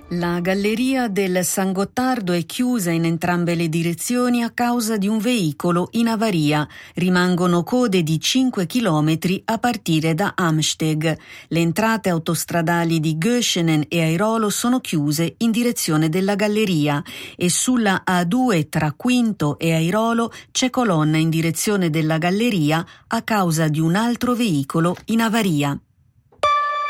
La galleria del San Gottardo è chiusa in entrambe le direzioni a causa di un veicolo in avaria. Rimangono code di 5 chilometri a partire da Amsteg. Le entrate autostradali di Göschenen e Airolo sono chiuse in direzione della galleria e sulla A2 tra Quinto e Airolo c'è colonna in direzione della galleria a causa di un altro veicolo in avaria.